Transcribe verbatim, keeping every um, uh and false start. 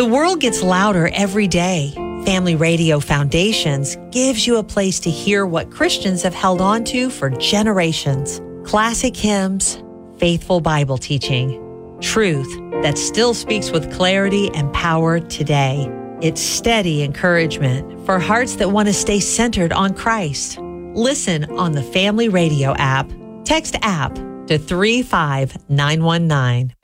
The world gets louder every day. Family Radio Foundations gives you a place to hear what Christians have held on to for generations. Classic hymns, faithful Bible teaching, truth that still speaks with clarity and power today. It's steady encouragement for hearts that want to stay centered on Christ. Listen on the Family Radio app. Text app to three five nine one nine.